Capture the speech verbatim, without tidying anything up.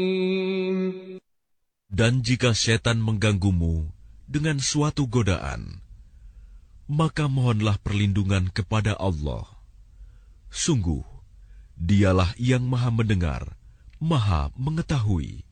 Dan jika setan mengganggumu dengan suatu godaan, maka mohonlah perlindungan kepada Allah. Sungguh, Dialah yang Maha Mendengar, Maha Mengetahui.